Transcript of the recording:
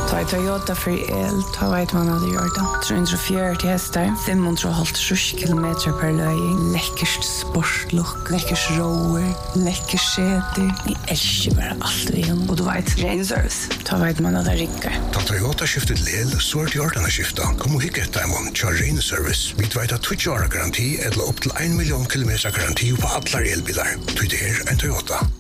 Ta Toyota för el, ta vet man att göra det. 340 hästar, 550 kilometer per löjning. Läckert sportlook, läckert rower, läckert säte. Ni älskar bara allt vi har. Och du vet, ren service. Ta vet man att det rickar. Ta Toyota skiftet lel, så är det gjort att skifta. Kom och hicka ett timon, kör ren service. Vi vet att 20 år garanti eller upp till 1 miljon kilometer garanti på alla elbilar. Det är en Toyota.